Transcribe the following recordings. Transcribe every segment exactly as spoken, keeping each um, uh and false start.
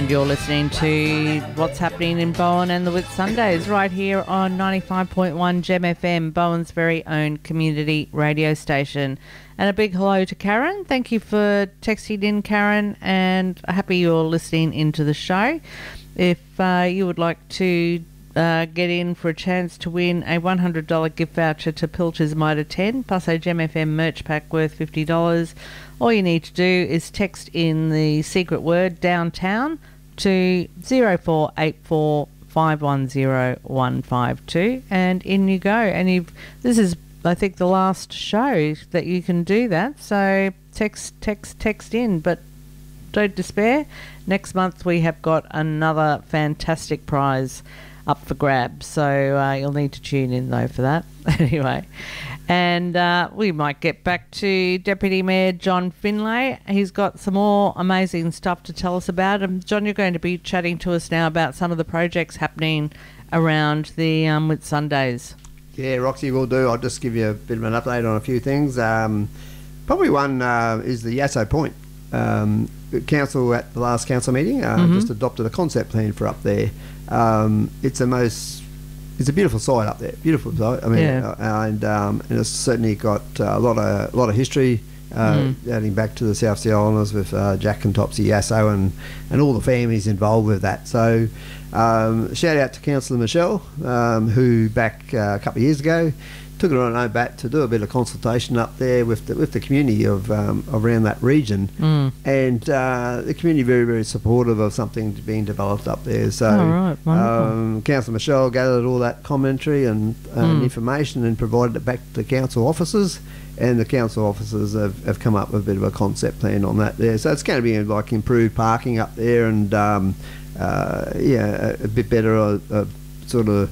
And you're listening to What's Happening in Bowen and the Whitsundays right here on ninety-five point one Gem F M, Bowen's very own community radio station. And a big hello to Karen. Thank you for texting in, Karen, and happy you're listening into the show. If uh, you would like to uh, get in for a chance to win a one hundred dollars gift voucher to Pilcher's Mitre ten plus a Gem F M merch pack worth fifty dollars, all you need to do is text in the secret word downtown to zero four eight four five one zero one five two, and in you go. And you've, this is, I think, the last show that you can do that. So text, text, text in, but don't despair. Next month we have got another fantastic prize up for grabs. So uh, you'll need to tune in though for that. Anyway. And uh, we might get back to Deputy Mayor John Finlay. He's got some more amazing stuff to tell us about. And John, you're going to be chatting to us now about some of the projects happening around the um, Whitsundays. Yeah, Roxy, will do. I'll just give you a bit of an update on a few things. Um, probably one uh, is the Yasso Point. Um, council at the last council meeting uh, mm-hmm. just adopted a concept plan for up there. Um, it's the most... It's a beautiful site up there, beautiful site. I mean, yeah. uh, and um, and it's certainly got uh, a lot of a lot of history, uh, mm. dating back to the South Sea Islanders with uh, Jack and Topsy Yasso and, and all the families involved with that. So, um, shout out to Councillor Michelle, um, who back uh, a couple of years ago took it on her own bat to do a bit of consultation up there with the, with the community of um, around that region, mm. and uh, the community very very supportive of something being developed up there. So, oh, right. um, Councillor Michelle gathered all that commentary and, uh, mm. and information and provided it back to the council officers, and the council officers have, have come up with a bit of a concept plan on that there. So it's going to be like improved parking up there, and um, uh, yeah, a, a bit better uh, uh, sort of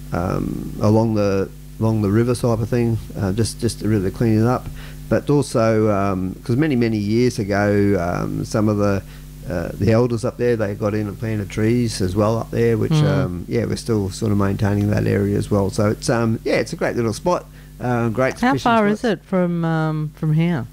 um, along the along the river type of thing, uh, just just to really clean it up. But also because um, many many years ago, um, some of the uh, the elders up there, they got in and planted trees as well up there, which mm. um, yeah, we're still sort of maintaining that area as well. So it's um yeah, it's a great little spot. Uh, great. How far spots. is it from um, from here?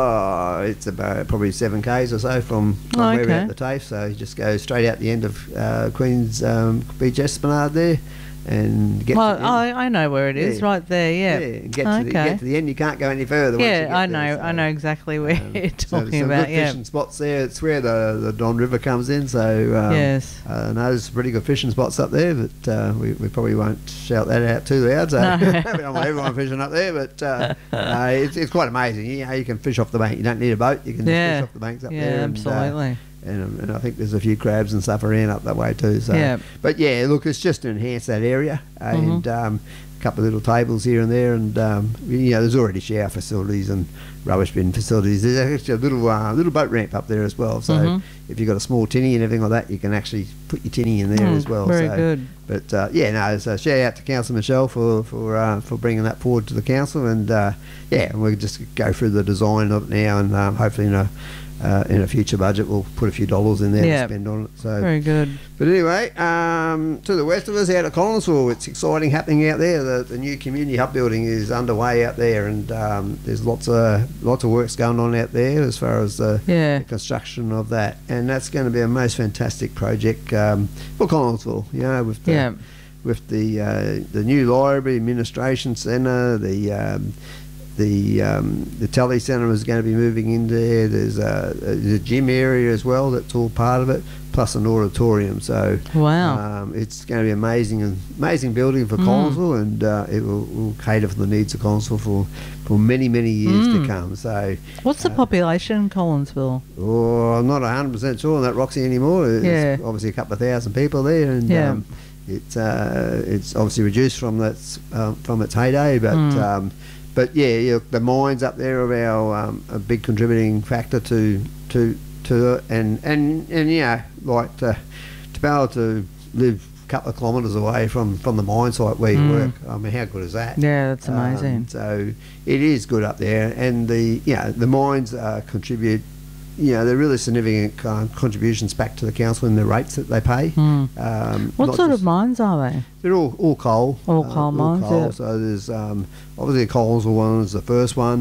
Oh, it's about probably seven k's or so from, from oh, where okay. we're at the TAFE. So you just go straight out the end of uh, Queen's um, Beach Esplanade there, and get well, to the end. I, I know where it is, yeah. right there, yeah. Yeah, and get, okay. to the, get to the end, you can't go any further. Yeah, once you get I there, know, so, I know exactly where um, you're so talking some about, good yeah. fishing spots there. It's where the, the Don River comes in, so um, yes. I know there's some pretty good fishing spots up there, but uh, we, we probably won't shout that out too loud, so No. I don't want everyone fishing up there, but uh, uh, it's, it's quite amazing. You know, you can fish off the bank. You don't need a boat. You can yeah. just fish off the banks up yeah, there. And, absolutely. Uh, And, and I think there's a few crabs and stuff around up that way too. So, yeah. But yeah, look, it's just to enhance that area, and mm-hmm. um, a couple of little tables here and there, and um, you know, there's already shower facilities and rubbish bin facilities. There's actually a little uh, little boat ramp up there as well. So mm-hmm. if you've got a small tinny and everything like that, you can actually put your tinny in there mm, as well. Very so, good. But uh, yeah, no, so shout out to Councillor Michelle for for uh, for bringing that forward to the council, and uh, yeah, we'll just go through the design of it now, and um, hopefully in a Uh, in a future budget we'll put a few dollars in there yeah. to spend on it. So very good. But anyway, um, to the west of us, out at Collinsville, it's exciting happening out there. The, the new community hub building is underway out there, and um, there's lots of lots of works going on out there as far as the, yeah. the construction of that, and that's going to be a most fantastic project um, for Collinsville. You know, with the yeah. with the uh, the new library, administration centre, the um, The um, the tele centre is going to be moving in there. There's a, a gym area as well that's all part of it, plus an auditorium. So wow, um, it's going to be amazing, amazing building for mm. Collinsville, and uh, it will, will cater for the needs of Collinsville for, for many many years mm. to come. So what's the uh, population in Collinsville? Oh, I'm not one hundred percent sure on that, Roxy, anymore. There's yeah. obviously a couple of thousand people there, and yeah. um, it's uh, it's obviously reduced from that uh, from its heyday, but. Mm. Um, But yeah, you know, the mines up there are our um, a big contributing factor to to to it, and and and yeah, like to, to be able to live a couple of kilometres away from, from the mine site where you mm. work. I mean, how good is that? Yeah, that's amazing. Um, so it is good up there, and the yeah the mines uh, contribute. You know, they're really significant uh, contributions back to the council in the rates that they pay. Mm. Um, what sort of mines are they? They're all, all coal. All coal uh, mines, all coal. yeah. So there's um, obviously Collinsville one is the first one.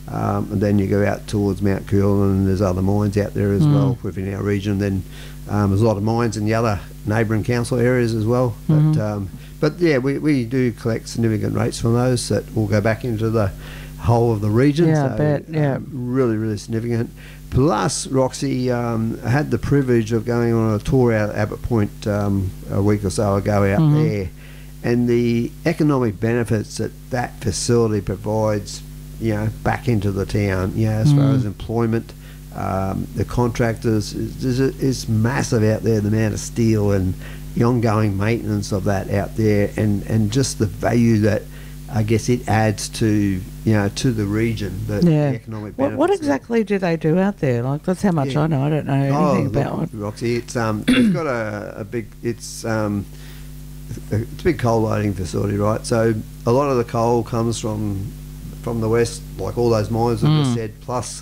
Um, and then you go out towards Mount Coolin, and there's other mines out there as Mm. well within our region. Then um, there's a lot of mines in the other neighbouring council areas as well. Mhm. But, um, but yeah, we, we do collect significant rates from those that will go back into the whole of the region. Yeah, I so, bet, yeah. um, really, really significant. Plus, Roxy um, had the privilege of going on a tour out at Abbott Point um, a week or so ago out Mhm. there, and the economic benefits that that facility provides, you know, back into the town, you know, as far Mm. as employment, um, the contractors is, is, is massive out there. The amount of steel and the ongoing maintenance of that out there, and, and just the value that I guess it adds to, you know, to the region, the, Yeah. the economic What, benefits. what there. exactly do they do out there? Like, that's how much Yeah. I know. I don't know anything Oh, about look, it. Roxy, it's um, it's got a, a big, it's um, it's a big coal loading facility, right? So a lot of the coal comes from from the west, like all those mines that Mm. we said, plus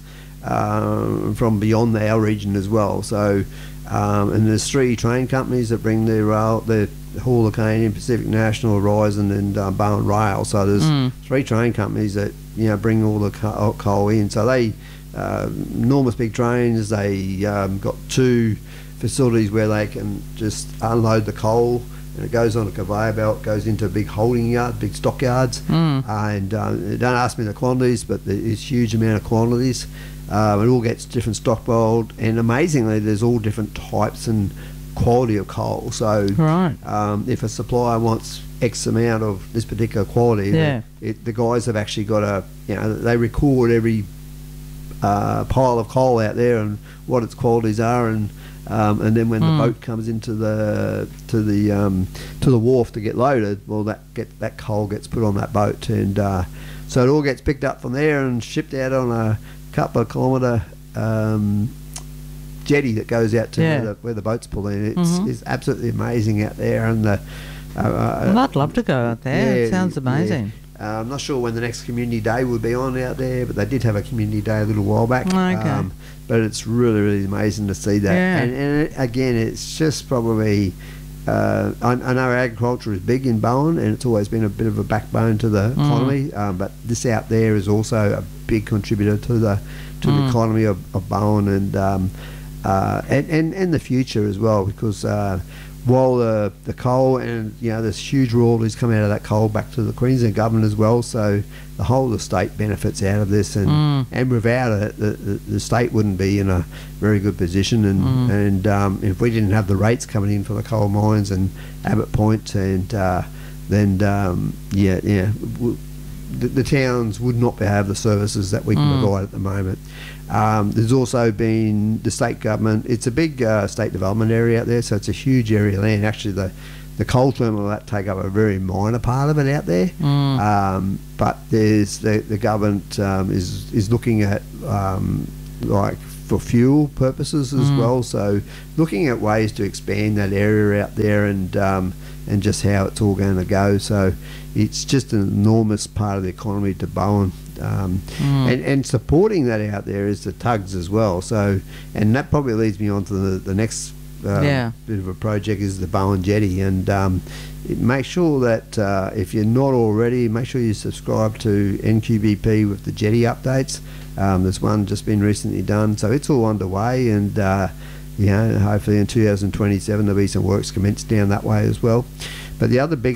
um, from beyond our region as well. So um, and there's three train companies that bring their rail, the haul the cane in: Pacific National, Horizon, and uh, Bowen Rail. So there's Mm. three train companies that, you know, bring all the co- coal in. So they uh, enormous big trains. They um, got two facilities where they can just unload the coal, and it goes on a conveyor belt, goes into big holding yard, big stockyards. Mm. And um, don't ask me the quantities, but there's huge amount of quantities. Um, it all gets different stockpiled, and amazingly, there's all different types and quality of coal. So Right. um, if a supplier wants X amount of this particular quality, Yeah. the, it, the guys have actually got a, you know, they record every uh, pile of coal out there and what its qualities are, and um, and then when Mm. the boat comes into the to the um, to the wharf to get loaded, well, that get that coal gets put on that boat, and uh, so it all gets picked up from there and shipped out on a couple of kilometre um, jetty that goes out to Yeah. where, the, where the boats pull in. It's, Mhm. it's absolutely amazing out there, and the. Uh, Well, I'd love to go out there. yeah, It sounds yeah. amazing. Uh, I'm not sure when the next community day will be on out there, but they did have a community day a little while back. Okay. But it's really, really amazing to see that. Yeah. And, and it, again, it's just probably. Uh, I, I know agriculture is big in Bowen, and it's always been a bit of a backbone to the Mm. economy. Um, but this out there is also a big contributor to the to Mm. the economy of, of Bowen, and, um, uh, and and and the future as well, because. Uh, while the, the coal, and you know, there's huge royalties coming out of that coal back to the Queensland government as well, so the whole of the state benefits out of this, and Mm. and without it, the, the, the state wouldn't be in a very good position, and Mm. and um, if we didn't have the rates coming in for the coal mines and Abbott Point, and uh, then um, yeah, yeah, w- the, the towns would not have the services that we can Mm. provide at the moment. Um, there's also been the state government. It's a big uh, state development area out there, so it's a huge area of land. Actually, the the coal terminal that take up a very minor part of it out there. Mm. Um, but there's the the government um, is is looking at um, like for fuel purposes as Mm. well. So looking at ways to expand that area out there, and um, and just how it's all going to go. So it's just an enormous part of the economy to Bowen. Um, Mm. and, and supporting that out there is the tugs as well. So, and that probably leads me on to the, the next uh, Yeah. bit of a project is the Bowen Jetty. And um, it, make sure that uh, if you're not already, make sure you subscribe to N Q B P with the Jetty updates. Um, there's one just been recently done, so it's all underway, and uh, you know, hopefully in two thousand twenty-seven there'll be some works commenced down that way as well. But the other big